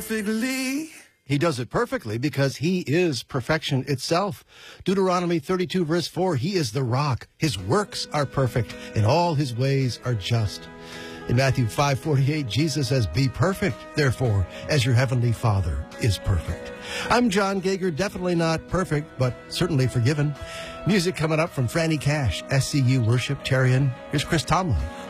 perfectly. He does it perfectly because he is perfection itself. Deuteronomy 32 verse 4, he is the rock. His works are perfect and all his ways are just. In Matthew 5:48, Jesus says, be perfect, therefore, as your heavenly Father is perfect. I'm John Gager, definitely not perfect, but certainly forgiven. Music coming up from Franny Cash, SCU Worship, Tarian. Here's Chris Tomlin.